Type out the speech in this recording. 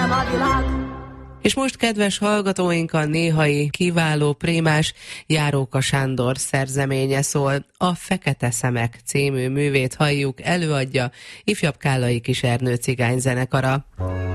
És most, kedves hallgatóink, a néhai kiváló prémás Járóka Sándor szerzeménye szól. A Fekete Szemek című művét halljuk, előadja Ifjabb Kállai Kis Ernő cigányzenekara.